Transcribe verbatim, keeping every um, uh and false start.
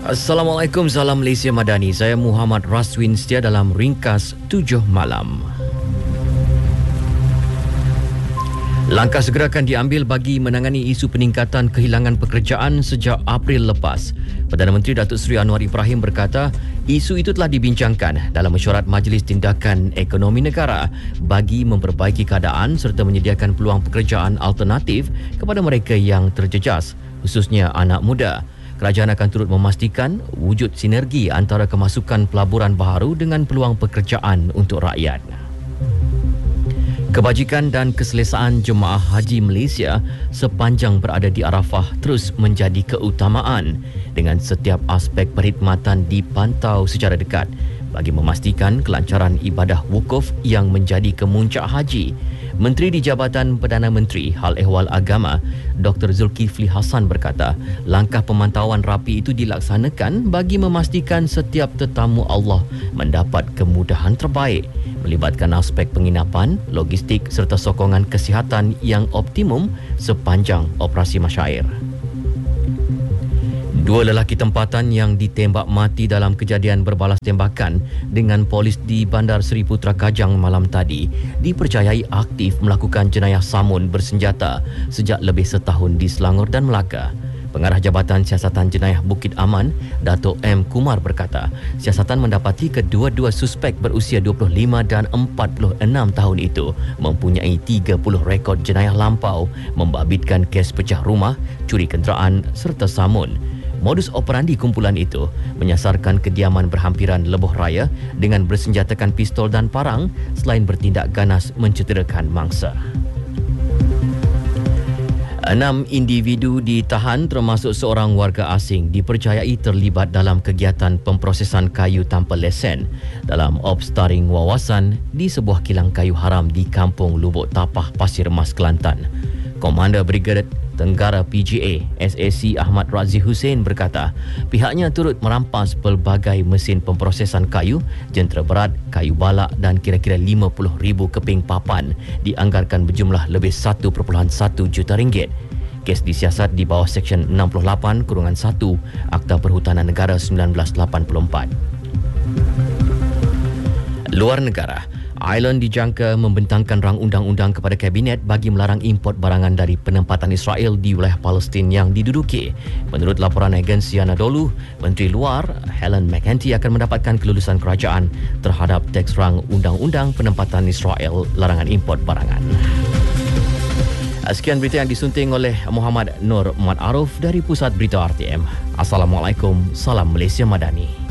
Assalamualaikum, salam Malaysia Madani. Saya Muhammad Raswin setia dalam ringkas tujuh malam. Langkah segera akan diambil bagi menangani isu peningkatan kehilangan pekerjaan sejak April lepas. Perdana Menteri Datuk Seri Anwar Ibrahim berkata, isu itu telah dibincangkan dalam mesyuarat Majlis Tindakan Ekonomi Negara bagi memperbaiki keadaan serta menyediakan peluang pekerjaan alternatif kepada mereka yang terjejas, khususnya anak muda. Kerajaan akan turut memastikan wujud sinergi antara kemasukan pelaburan baharu dengan peluang pekerjaan untuk rakyat. Kebajikan dan keselesaan jemaah haji Malaysia sepanjang berada di Arafah terus menjadi keutamaan dengan setiap aspek perkhidmatan dipantau secara dekat bagi memastikan kelancaran ibadah wukuf yang menjadi kemuncak haji. Menteri di Jabatan Perdana Menteri Hal Ehwal Agama Doktor Zulkifli Hassan berkata, langkah pemantauan rapi itu dilaksanakan bagi memastikan setiap tetamu Allah mendapat kemudahan terbaik, melibatkan aspek penginapan, logistik serta sokongan kesihatan yang optimum sepanjang operasi masyair. Dua lelaki tempatan yang ditembak mati dalam kejadian berbalas tembakan dengan polis di Bandar Seri Putra Kajang malam tadi dipercayai aktif melakukan jenayah samun bersenjata sejak lebih setahun di Selangor dan Melaka. Pengarah Jabatan Siasatan Jenayah Bukit Aman, Datuk M. Kumar berkata, siasatan mendapati kedua-dua suspek berusia dua puluh lima dan empat puluh enam tahun itu mempunyai tiga puluh rekod jenayah lampau, membabitkan kes pecah rumah, curi kenderaan serta samun. Modus operandi kumpulan itu menyasarkan kediaman berhampiran lebuh raya dengan bersenjatakan pistol dan parang selain bertindak ganas mencederakan mangsa. Enam individu ditahan termasuk seorang warga asing dipercayai terlibat dalam kegiatan pemprosesan kayu tanpa lesen dalam ops taring wawasan di sebuah kilang kayu haram di Kampung Lubuk Tapah, Pasir Mas, Kelantan. Komander Brigade Tenggara P G A S A C Ahmad Razi Hussein berkata, pihaknya turut merampas pelbagai mesin pemprosesan kayu, jentera berat, kayu balak dan kira-kira lima puluh ribu keping papan dianggarkan berjumlah lebih satu perpuluhan satu juta ringgit. Kes disiasat di bawah Seksyen enam puluh lapan satu Akta Perhutanan Negara seribu sembilan ratus lapan puluh empat. Luar negara, Ireland dijangka membentangkan rang undang-undang kepada Kabinet bagi melarang import barangan dari penempatan Israel di wilayah Palestin yang diduduki. Menurut laporan agensi Anadolu, Menteri Luar Helen McEntee akan mendapatkan kelulusan kerajaan terhadap teks rang undang-undang penempatan Israel larangan import barangan. Sekian berita yang disunting oleh Muhammad Nur Muhammad Arif dari Pusat Berita R T M. Assalamualaikum, salam Malaysia Madani.